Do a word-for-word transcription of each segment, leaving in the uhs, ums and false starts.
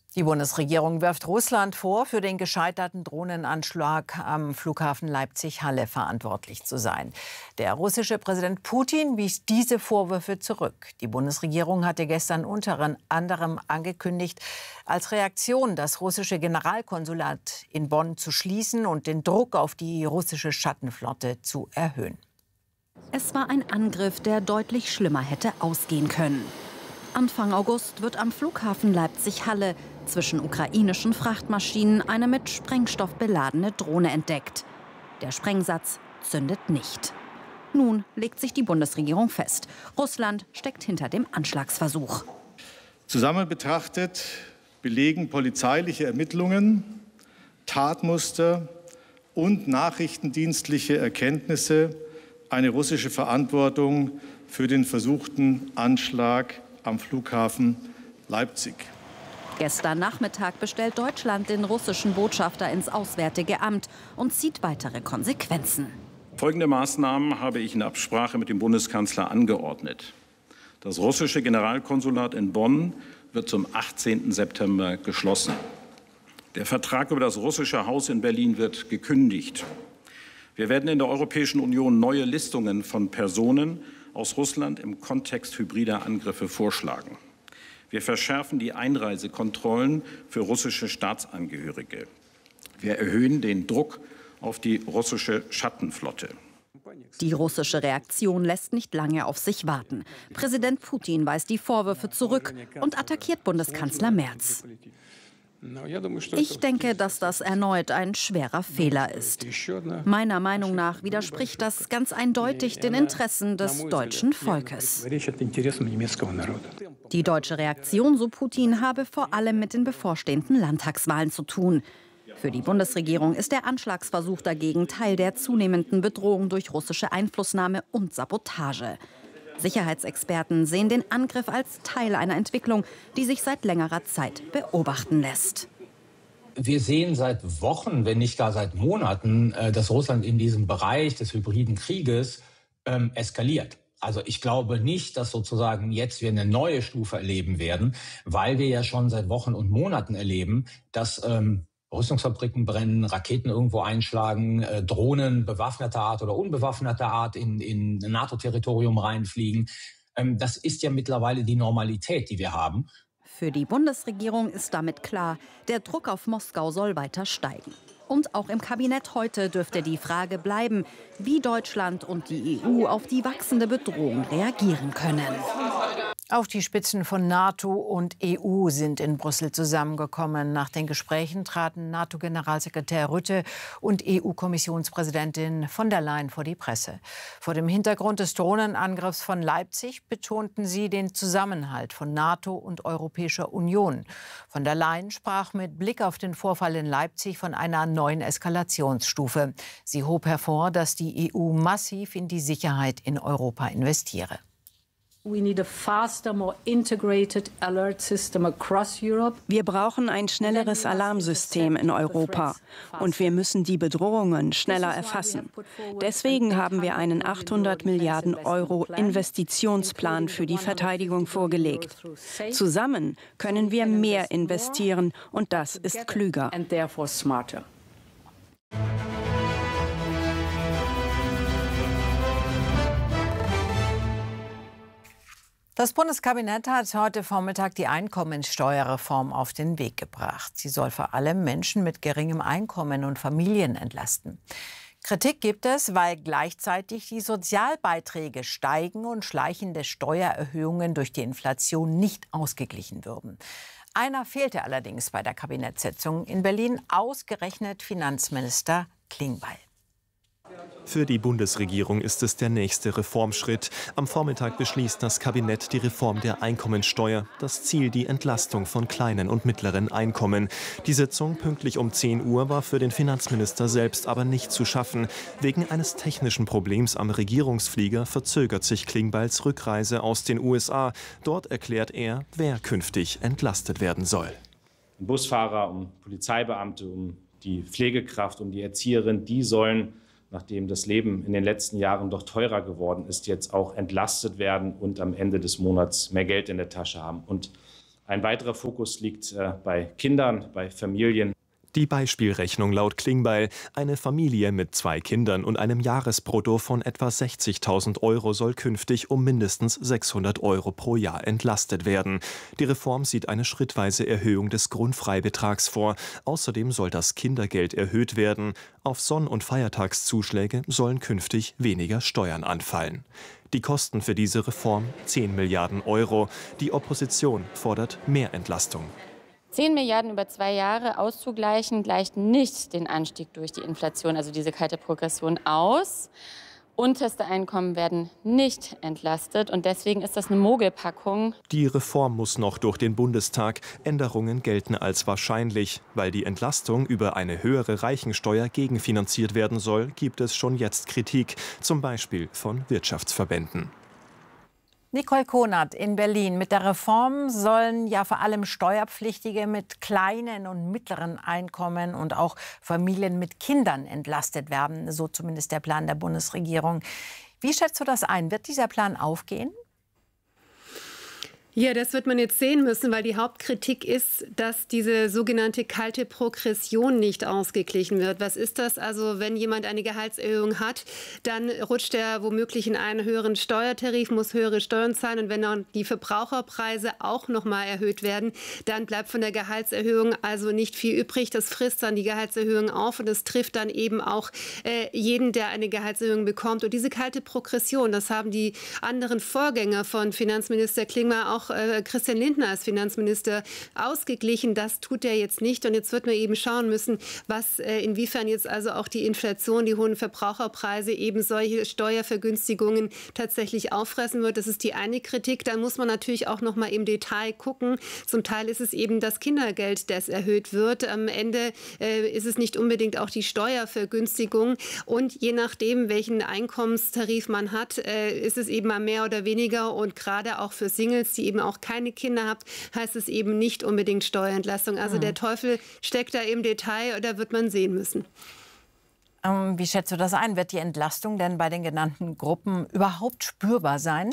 Die Bundesregierung wirft Russland vor, für den gescheiterten Drohnenanschlag am Flughafen Leipzig-Halle verantwortlich zu sein. Der russische Präsident Putin wies diese Vorwürfe zurück. Die Bundesregierung hatte gestern unter anderem angekündigt, als Reaktion das russische Generalkonsulat in Bonn zu schließen und den Druck auf die russische Schattenflotte zu erhöhen. Es war ein Angriff, der deutlich schlimmer hätte ausgehen können. Anfang August wird am Flughafen Leipzig-Halle zwischen ukrainischen Frachtmaschinen eine mit Sprengstoff beladene Drohne entdeckt. Der Sprengsatz zündet nicht. Nun legt sich die Bundesregierung fest. Russland steckt hinter dem Anschlagsversuch. Zusammen betrachtet belegen polizeiliche Ermittlungen, Tatmuster und nachrichtendienstliche Erkenntnisse eine russische Verantwortung für den versuchten Anschlag am Flughafen Leipzig. Gestern Nachmittag bestellt Deutschland den russischen Botschafter ins Auswärtige Amt und zieht weitere Konsequenzen. Folgende Maßnahmen habe ich in Absprache mit dem Bundeskanzler angeordnet. Das russische Generalkonsulat in Bonn wird zum achtzehnten September geschlossen. Der Vertrag über das russische Haus in Berlin wird gekündigt. Wir werden in der Europäischen Union neue Listungen von Personen aus Russland im Kontext hybrider Angriffe vorschlagen. Wir verschärfen die Einreisekontrollen für russische Staatsangehörige. Wir erhöhen den Druck auf die russische Schattenflotte. Die russische Reaktion lässt nicht lange auf sich warten. Präsident Putin weist die Vorwürfe zurück und attackiert Bundeskanzler Merz. Ich denke, dass das erneut ein schwerer Fehler ist. Meiner Meinung nach widerspricht das ganz eindeutig den Interessen des deutschen Volkes. Die deutsche Reaktion, so Putin, habe vor allem mit den bevorstehenden Landtagswahlen zu tun. Für die Bundesregierung ist der Anschlagsversuch dagegen Teil der zunehmenden Bedrohung durch russische Einflussnahme und Sabotage. Sicherheitsexperten sehen den Angriff als Teil einer Entwicklung, die sich seit längerer Zeit beobachten lässt. Wir sehen seit Wochen, wenn nicht gar seit Monaten, dass Russland in diesem Bereich des hybriden Krieges ähm, eskaliert. Also ich glaube nicht, dass sozusagen jetzt wir eine neue Stufe erleben werden, weil wir ja schon seit Wochen und Monaten erleben, dass ähm, Rüstungsfabriken brennen, Raketen irgendwo einschlagen, äh, Drohnen bewaffneter Art oder unbewaffneter Art in, in NATO-Territorium reinfliegen. Ähm, das ist ja mittlerweile die Normalität, die wir haben. Für die Bundesregierung ist damit klar, der Druck auf Moskau soll weiter steigen. Und auch im Kabinett heute dürfte die Frage bleiben, wie Deutschland und die E U auf die wachsende Bedrohung reagieren können. Auch die Spitzen von NATO und E U sind in Brüssel zusammengekommen. Nach den Gesprächen traten NATO-Generalsekretär Rutte und E U-Kommissionspräsidentin von der Leyen vor die Presse. Vor dem Hintergrund des Drohnenangriffs von Leipzig betonten sie den Zusammenhalt von NATO und Europäischer Union. Von der Leyen sprach mit Blick auf den Vorfall in Leipzig von einer neuen Eskalationsstufe. Sie hob hervor, dass die E U massiv in die Sicherheit in Europa investiere. Wir brauchen ein schnelleres Alarmsystem in Europa und wir müssen die Bedrohungen schneller erfassen. Deswegen haben wir einen achthundert Milliarden Euro Investitionsplan für die Verteidigung vorgelegt. Zusammen können wir mehr investieren und das ist klüger. Das Bundeskabinett hat heute Vormittag die Einkommensteuerreform auf den Weg gebracht. Sie soll vor allem Menschen mit geringem Einkommen und Familien entlasten. Kritik gibt es, weil gleichzeitig die Sozialbeiträge steigen und schleichende Steuererhöhungen durch die Inflation nicht ausgeglichen würden. Einer fehlte allerdings bei der Kabinettssitzung in Berlin, ausgerechnet Finanzminister Klingbeil. Für die Bundesregierung ist es der nächste Reformschritt. Am Vormittag beschließt das Kabinett die Reform der Einkommensteuer. Das Ziel die Entlastung von kleinen und mittleren Einkommen. Die Sitzung pünktlich um zehn Uhr war für den Finanzminister selbst aber nicht zu schaffen. Wegen eines technischen Problems am Regierungsflieger verzögert sich Klingbeils Rückreise aus den U S A. Dort erklärt er, wer künftig entlastet werden soll. Um Busfahrer, um Polizeibeamte, um die Pflegekraft, um die Erzieherin, die sollen, nachdem das Leben in den letzten Jahren doch teurer geworden ist, jetzt auch entlastet werden und am Ende des Monats mehr Geld in der Tasche haben. Und Ein weiterer Fokus liegt äh, bei Kindern, bei Familien. Die Beispielrechnung laut Klingbeil: Eine Familie mit zwei Kindern und einem Jahresbrutto von etwa sechzigtausend Euro soll künftig um mindestens sechshundert Euro pro Jahr entlastet werden. Die Reform sieht eine schrittweise Erhöhung des Grundfreibetrags vor. Außerdem soll das Kindergeld erhöht werden. Auf Sonn- und Feiertagszuschläge sollen künftig weniger Steuern anfallen. Die Kosten für diese Reform zehn Milliarden Euro. Die Opposition fordert mehr Entlastung. zehn Milliarden über zwei Jahre auszugleichen, gleicht nicht den Anstieg durch die Inflation, also diese kalte Progression, aus. Unterste Einkommen werden nicht entlastet und deswegen ist das eine Mogelpackung. Die Reform muss noch durch den Bundestag. Änderungen gelten als wahrscheinlich. Weil die Entlastung über eine höhere Reichensteuer gegenfinanziert werden soll, gibt es schon jetzt Kritik, zum Beispiel von Wirtschaftsverbänden. Nicole Konert in Berlin. Mit der Reform sollen ja vor allem Steuerpflichtige mit kleinen und mittleren Einkommen und auch Familien mit Kindern entlastet werden. So zumindest der Plan der Bundesregierung. Wie schätzt du das ein? Wird dieser Plan aufgehen? Ja, das wird man jetzt sehen müssen, weil die Hauptkritik ist, dass diese sogenannte kalte Progression nicht ausgeglichen wird. Was ist das? Also wenn jemand eine Gehaltserhöhung hat, dann rutscht er womöglich in einen höheren Steuertarif, muss höhere Steuern zahlen. Und wenn dann die Verbraucherpreise auch noch mal erhöht werden, dann bleibt von der Gehaltserhöhung also nicht viel übrig. Das frisst dann die Gehaltserhöhung auf und es trifft dann eben auch äh, jeden, der eine Gehaltserhöhung bekommt. Und diese kalte Progression, das haben die anderen Vorgänger von Finanzminister Klingbeil auch Christian Lindner als Finanzminister ausgeglichen. Das tut er jetzt nicht. Und jetzt wird man eben schauen müssen, was äh, inwiefern jetzt also auch die Inflation, die hohen Verbraucherpreise eben solche Steuervergünstigungen tatsächlich auffressen wird. Das ist die eine Kritik. Dann muss man natürlich auch noch mal im Detail gucken. Zum Teil ist es eben das Kindergeld, das erhöht wird. Am Ende äh, ist es nicht unbedingt auch die Steuervergünstigung. Und je nachdem, welchen Einkommenstarif man hat, äh, ist es eben mal mehr oder weniger. Und gerade auch für Singles, die eben auch keine Kinder habt, heißt es eben nicht unbedingt Steuerentlastung. Also mhm. der Teufel steckt da im Detail, da wird man sehen müssen. Ähm, wie schätzt du das ein? Wird die Entlastung denn bei den genannten Gruppen überhaupt spürbar sein?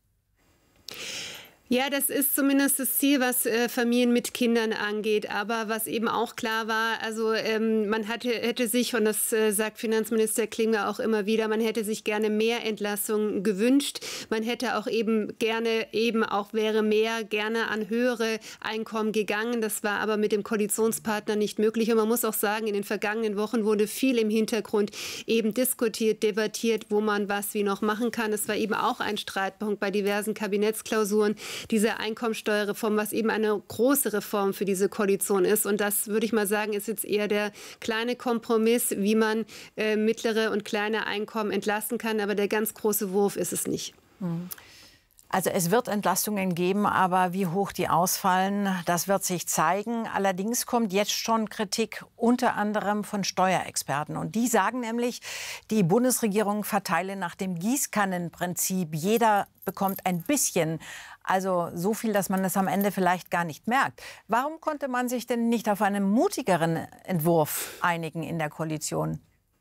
Ja, das ist zumindest das Ziel, was äh, Familien mit Kindern angeht. Aber was eben auch klar war, also ähm, man hatte, hätte sich, und das äh, sagt Finanzminister Klingbeil auch immer wieder, man hätte sich gerne mehr Entlastung gewünscht. Man hätte auch eben gerne, eben auch wäre mehr gerne an höhere Einkommen gegangen. Das war aber mit dem Koalitionspartner nicht möglich. Und man muss auch sagen, in den vergangenen Wochen wurde viel im Hintergrund eben diskutiert, debattiert, wo man was wie noch machen kann. Es war eben auch ein Streitpunkt bei diversen Kabinettsklausuren. Diese Einkommensteuerreform, was eben eine große Reform für diese Koalition ist. Und das, würde ich mal sagen, ist jetzt eher der kleine Kompromiss, wie man äh, mittlere und kleine Einkommen entlasten kann. Aber der ganz große Wurf ist es nicht. Also es wird Entlastungen geben, aber wie hoch die ausfallen, das wird sich zeigen. Allerdings kommt jetzt schon Kritik unter anderem von Steuerexperten. Und die sagen nämlich, die Bundesregierung verteile nach dem Gießkannenprinzip. Jeder bekommt ein bisschen. Also so viel, dass man es am Ende vielleicht gar nicht merkt. Warum konnte man sich denn nicht auf einen mutigeren Entwurf einigen in der Koalition?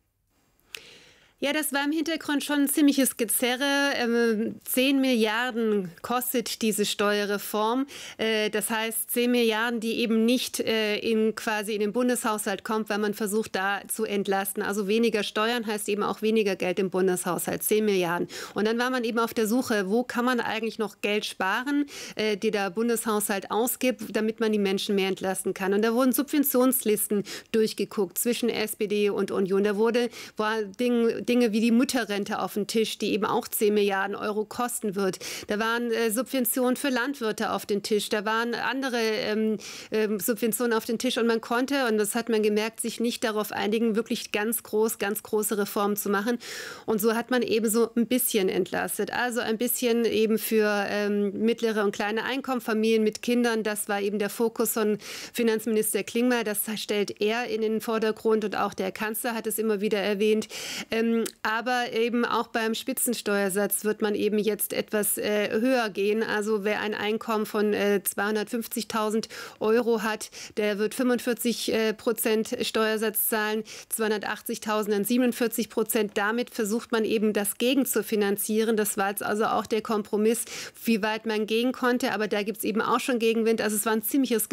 Ja, das war im Hintergrund schon ein ziemliches Gezerre. Ähm, zehn Milliarden kostet diese Steuerreform. Äh, das heißt, zehn Milliarden, die eben nicht äh, in, quasi in den Bundeshaushalt kommt, weil man versucht, da zu entlasten. Also weniger Steuern heißt eben auch weniger Geld im Bundeshaushalt, zehn Milliarden. Und dann war man eben auf der Suche, wo kann man eigentlich noch Geld sparen, äh, die der Bundeshaushalt ausgibt, damit man die Menschen mehr entlasten kann. Und da wurden Subventionslisten durchgeguckt zwischen S P D und Union. Da wurde war Ding, Dinge wie die Mutterrente auf den Tisch, die eben auch zehn Milliarden Euro kosten wird. Da waren äh, Subventionen für Landwirte auf den Tisch. Da waren andere ähm, äh, Subventionen auf den Tisch. Und man konnte, und das hat man gemerkt, sich nicht darauf einigen, wirklich ganz groß, ganz große Reformen zu machen. Und so hat man eben so ein bisschen entlastet. Also ein bisschen eben für ähm, mittlere und kleine Einkommen, Familien mit Kindern. Das war eben der Fokus von Finanzminister Klingbeil. Das stellt er in den Vordergrund und auch der Kanzler hat es immer wieder erwähnt. Ähm, aber eben auch beim Spitzensteuersatz wird man eben jetzt etwas äh, höher gehen. Also wer ein Einkommen von äh, zweihundertfünfzigtausend Euro hat, der wird fünfundvierzig Prozent Steuersatz zahlen, zweihundertachtzigtausend dann siebenundvierzig Prozent. Damit versucht man eben das gegen zu finanzieren. Das war jetzt also auch der Kompromiss, wie weit man gehen konnte. Aber da gibt es eben auch schon Gegenwind. Also es war ein ziemliches